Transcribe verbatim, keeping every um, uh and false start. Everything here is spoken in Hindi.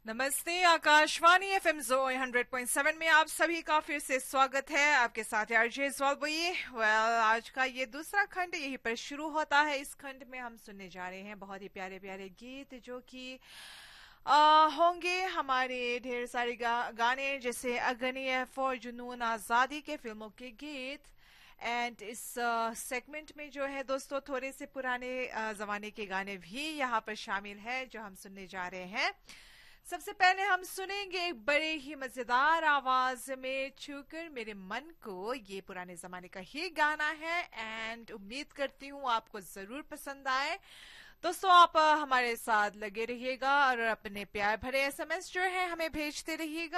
नमस्ते, आकाशवाणी एफ एम जोए हंड्रेड पॉइंट सेवन में आप सभी का फिर से स्वागत है। आपके साथ आरजे स्वालबोई। वेल, आज का ये दूसरा खंड यहीं पर शुरू होता है। इस खंड में हम सुनने जा रहे हैं बहुत ही प्यारे प्यारे गीत जो कि आ, होंगे हमारे ढेर सारे गा, गाने जैसे अगनी फॉर जुनून आज़ादी के फिल्मों के गीत। एंड इस सेगमेंट uh, में जो है दोस्तों थोड़े से पुराने uh, जमाने के गाने भी यहाँ पर शामिल है जो हम सुनने जा रहे हैं। सबसे पहले हम सुनेंगे एक बड़े ही मजेदार आवाज में छूकर मेरे मन को, ये पुराने जमाने का ही गाना है एंड उम्मीद करती हूँ आपको जरूर पसंद आए। दोस्तों आप हमारे साथ लगे रहिएगा और अपने प्यार भरे एसएमएस जो है हमें भेजते रहिएगा।